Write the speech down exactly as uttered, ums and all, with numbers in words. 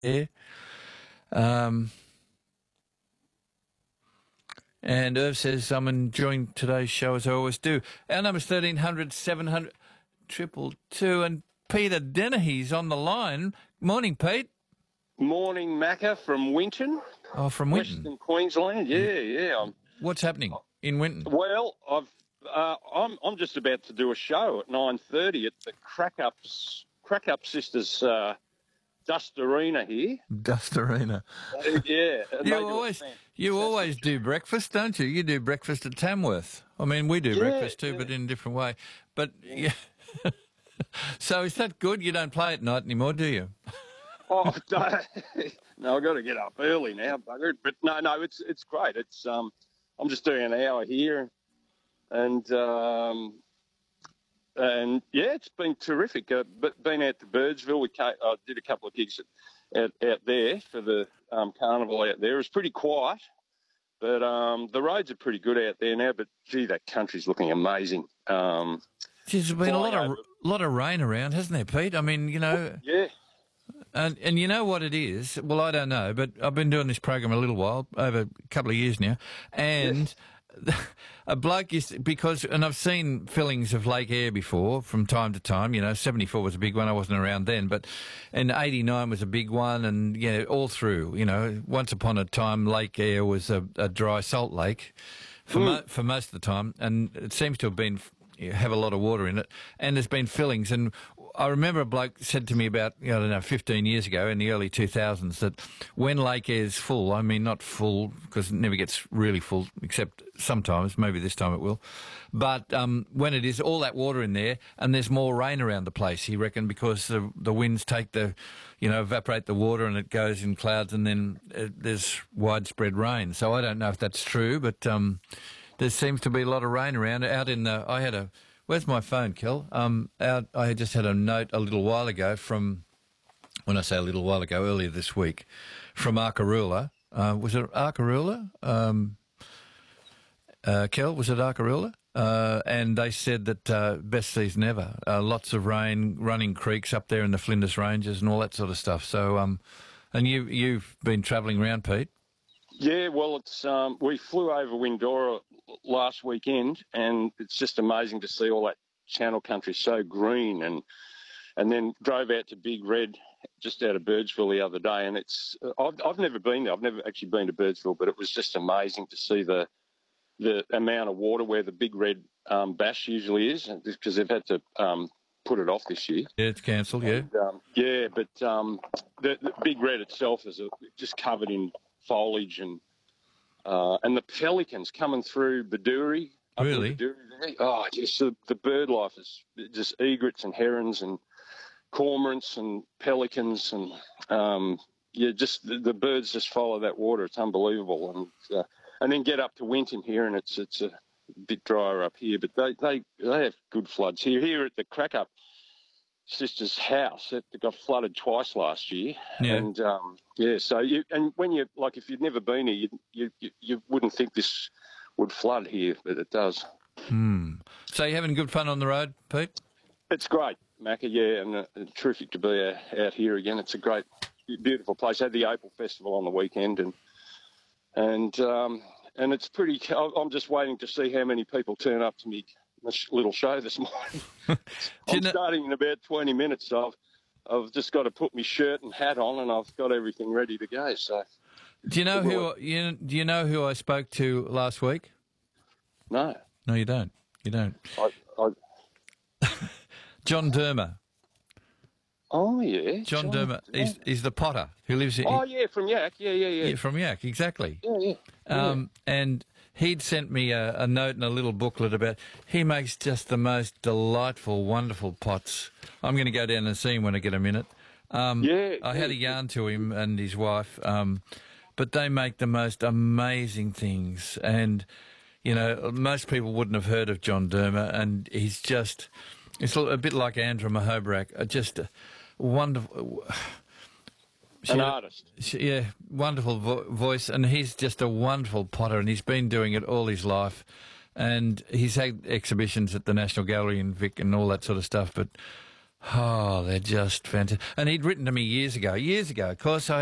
there. Um, and Irv says, I'm enjoying today's show as I always do. Our number's thirteen hundred, seven hundred, triple two. And Peter Dennehy's on the line. Morning, Pete. Morning, Macca from Winton. Oh, from Winton. Western Queensland. Yeah, yeah. I'm, What's happening in Winton? well, I've uh, I'm I'm just about to do a show at nine thirty at the Crack Ups Crack Up Sisters uh, Dust Arena here. Dust Arena. Uh, yeah. and they You do a always, fantastic you always do breakfast, don't you? You do breakfast at Tamworth. I mean, we do Yeah, breakfast too, yeah. but in a different way. But yeah. So is that good? You don't play at night anymore, do you? Oh, don't- no, I've got to get up early now, bugger. But no, no, it's it's great. It's um, I'm just doing an hour here, and um, and yeah, it's been terrific. Uh, but been out to Birdsville. We came, I did a couple of gigs at, out, out there for the um, carnival out there. It was pretty quiet, but um, the roads are pretty good out there now. But gee, that country's looking amazing. Um, Geez, there's been a lot Flying of over. lot of rain around, hasn't there, Pete? I mean, you know, yeah. and and you know what it is? Well, I don't know, but I've been doing this program a little while, over a couple of years now, and a bloke used to, because, and I've seen fillings of Lake Eyre before from time to time. You know, seventy-four was a big one. I wasn't around then, but and eighty-nine was a big one, and yeah, all through. You know, once upon a time, Lake Eyre was a, a dry salt lake for Mm. mo- for most of the time, and it seems to have been. You have a lot of water in it, and there's been fillings. And I remember a bloke said to me about, I don't know, fifteen years ago in the early two thousands that when Lake Eyre's full, I mean not full because it never gets really full, except sometimes, maybe this time it will, but um, when it is all that water in there and there's more rain around the place, he reckoned, because the the winds take the, you know, evaporate the water and it goes in clouds and then uh, there's widespread rain. So I don't know if that's true, but... Um, there seems to be a lot of rain around. Out in the, I had a, where's my phone, Kel? Um, out, I had just had a note a little while ago from, when I say a little while ago, earlier this week, from Arkaroola. Uh, was it Arkaroola? Um, uh, Kel, was it Arkaroola? Uh, and they said that uh, best season ever. Uh, lots of rain, running creeks up there in the Flinders Ranges and all that sort of stuff. So, um, and you, you've been travelling around, Pete. Yeah, well, it's um, we flew over Windora last weekend, and it's just amazing to see all that Channel country so green, and and then drove out to Big Red just out of Birdsville the other day, and it's I've I've never been there. I've never actually been to Birdsville, but it was just amazing to see the the amount of water where the Big Red um, bash usually is, because they've had to um, put it off this year. Yeah, it's cancelled. Yeah, And, um, yeah, but um, the, the Big Red itself is a, just covered in foliage, and uh, and the pelicans coming through Baduri. up in Really? Baduri there. Oh, just the, the bird life is just egrets and herons and cormorants and pelicans, and um, yeah, just the, the birds just follow that water. It's unbelievable, and uh, and then get up to Winton here, and it's it's a bit drier up here, but they they they have good floods here. Here at the Crack Up Sisters' house, it got flooded twice last year, Yeah. and um, yeah. So you and when you like, if you'd never been here, you you you wouldn't think this would flood here, but it does. Hmm. So you're having good fun on the road, Pete? It's great, Macca, yeah, and uh, terrific to be uh, out here again. It's a great, beautiful place. Had the Opal Festival on the weekend, and and um, and it's pretty. I'm just waiting to see how many people turn up to me little show this morning. Do you I'm know- starting in about twenty minutes, so I've, I've just got to put my shirt and hat on, and I've got everything ready to go. So, Do you know Good who morning. you do you know who I spoke to last week? no, No, you don't. You don't. I, I John Dermer. oh yeah, John, Dermer. He's, he's the potter who lives in, Oh yeah, from Yak, yeah, yeah, yeah, yeah, from Yak, exactly. yeah, yeah. Um, and he'd sent me a, a note and a little booklet about. He makes just the most delightful, wonderful pots. I'm going to go down and see him when I get a minute. Um, Yeah, I had a yeah. yarn to him and his wife, um, but they make the most amazing things. And you know, most people wouldn't have heard of John Dermer, and he's just. It's a bit like Andrew Mahobrak, uh, just a wonderful. She An had a- artist. she- yeah, wonderful vo- voice, and he's just a wonderful potter, and he's been doing it all his life, and he's had exhibitions at the National Gallery in Vic and all that sort of stuff. But Oh, they're just fantastic. And he'd written to me years ago, years ago. Of course, I